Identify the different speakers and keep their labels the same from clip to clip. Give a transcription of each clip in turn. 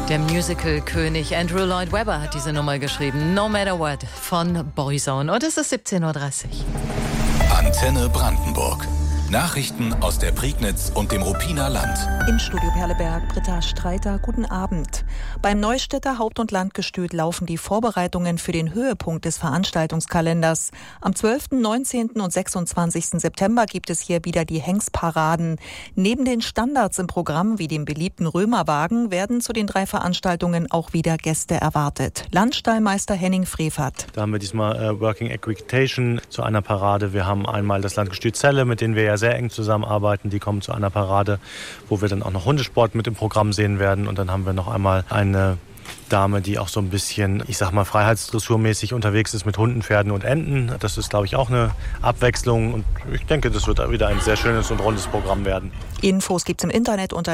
Speaker 1: Der Musical-König Andrew Lloyd Webber hat diese Nummer geschrieben. No Matter What von Boyzone. Und es ist 17:30 Uhr.
Speaker 2: Antenne Brandenburg. Nachrichten aus der Prignitz und dem Ruppiner Land.
Speaker 3: Im Studio Perleberg, Britta Streiter, guten Abend. Beim Neustädter Haupt- und Landgestüt laufen die Vorbereitungen für den Höhepunkt des Veranstaltungskalenders. Am 12., 19. und 26. September gibt es hier wieder die Hengstparaden. Neben den Standards im Programm wie dem beliebten Römerwagen werden zu den 3 Veranstaltungen auch wieder Gäste erwartet. Landstallmeister Henning Frevert.
Speaker 4: Da haben wir diesmal Working Equitation zu einer Parade. Wir haben einmal das Landgestüt Celle, mit denen wir ja sehr eng zusammenarbeiten. Die kommen zu einer Parade, wo wir dann auch noch Hundesport mit im Programm sehen werden. Und dann haben wir noch einmal eine Dame, die auch so ein bisschen, ich sag mal, freiheitsdressurmäßig unterwegs ist mit Hunden, Pferden und Enten. Das ist, glaube ich, auch eine Abwechslung. Und ich denke, das wird wieder ein sehr schönes und rundes Programm werden.
Speaker 3: Infos gibt's im Internet unter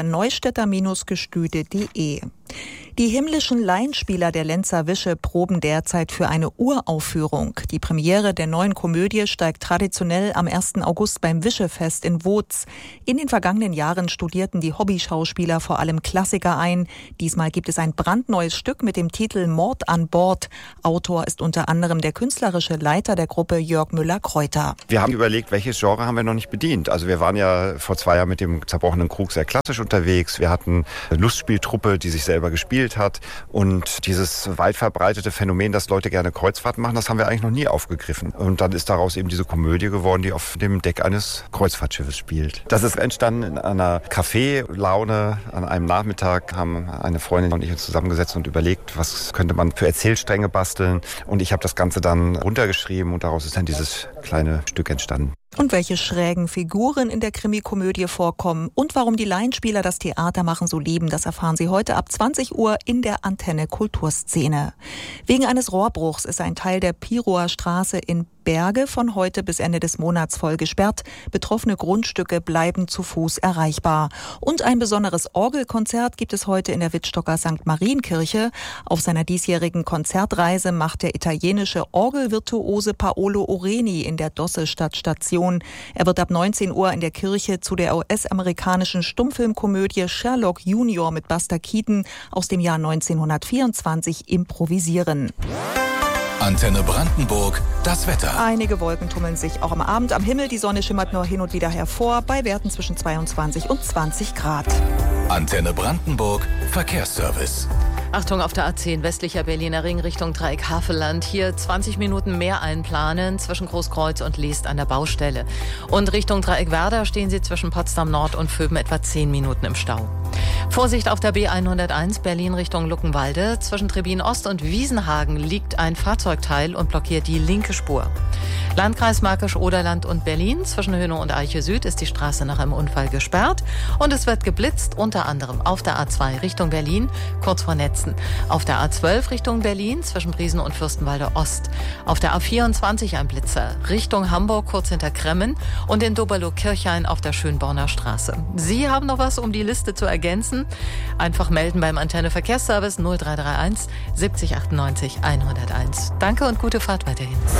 Speaker 3: neustädter-gestüte.de. Die himmlischen Laienspieler der Lenzer Wische proben derzeit für eine Uraufführung. Die Premiere der neuen Komödie steigt traditionell am 1. August beim Wischefest in Wooz. In den vergangenen Jahren studierten die Hobbyschauspieler vor allem Klassiker ein. Diesmal gibt es ein brandneues Stück mit dem Titel Mord an Bord. Autor ist unter anderem der künstlerische Leiter der Gruppe Jörg Müller-Kreuter.
Speaker 5: Wir haben überlegt, welches Genre haben wir noch nicht bedient. Also wir waren ja vor 2 Jahren mit dem Zerbrochenen Krug sehr klassisch unterwegs. Wir hatten eine Lustspieltruppe, die sich selber gespielt hat. Und dieses weit verbreitete Phänomen, dass Leute gerne Kreuzfahrten machen, das haben wir eigentlich noch nie aufgegriffen. Und dann ist daraus eben diese Komödie geworden, die auf dem Deck eines Kreuzfahrtschiffes spielt. Das ist entstanden in einer Kaffeelaune. An einem Nachmittag haben eine Freundin und ich uns zusammengesetzt und überlegt, was könnte man für Erzählstränge basteln. Und ich habe das Ganze dann runtergeschrieben und daraus ist dann dieses kleine Stück entstanden.
Speaker 3: Und welche schrägen Figuren in der Krimikomödie vorkommen und warum die Laienspieler das Theater machen so lieben, das erfahren Sie heute ab 20 Uhr in der Antenne Kulturszene. Wegen eines Rohrbruchs ist ein Teil der Piroer Straße in Berge von heute bis Ende des Monats voll gesperrt. Betroffene Grundstücke bleiben zu Fuß erreichbar. Und ein besonderes Orgelkonzert gibt es heute in der Wittstocker St. Marienkirche. Auf seiner diesjährigen Konzertreise macht der italienische Orgelvirtuose Paolo Oreni in der Dosse-Stadt Station. Er wird ab 19 Uhr in der Kirche zu der US-amerikanischen Stummfilmkomödie Sherlock Junior mit Buster Keaton aus dem Jahr 1924 improvisieren.
Speaker 2: Antenne Brandenburg, das Wetter.
Speaker 3: Einige Wolken tummeln sich auch am Abend am Himmel. Die Sonne schimmert nur hin und wieder hervor, bei Werten zwischen 22 und 20 Grad.
Speaker 2: Antenne Brandenburg, Verkehrsservice.
Speaker 1: Achtung auf der A10 westlicher Berliner Ring Richtung Dreieck Havelland. Hier 20 Minuten mehr einplanen zwischen Großkreuz und Leest an der Baustelle. Und Richtung Dreieck Werder stehen Sie zwischen Potsdam Nord und Vöben etwa 10 Minuten im Stau. Vorsicht auf der B101 Berlin Richtung Luckenwalde. Zwischen Trebin Ost und Wiesenhagen liegt ein Fahrzeugteil und blockiert die linke Spur. Landkreis Märkisch-Oderland und Berlin. Zwischen Hönow und Eiche Süd ist die Straße nach einem Unfall gesperrt. Und es wird geblitzt, unter anderem auf der A2 Richtung Berlin, kurz vor Netzen. Auf der A12 Richtung Berlin, zwischen Briesen und Fürstenwalde Ost. Auf der A24 ein Blitzer, Richtung Hamburg, kurz hinter Kremmen. Und in Doberloh-Kirchhain auf der Schönborner Straße. Sie haben noch was, um die Liste zu ergänzen? Einfach melden beim Antenne Verkehrsservice 0331 70 98 101. Danke und gute Fahrt weiterhin.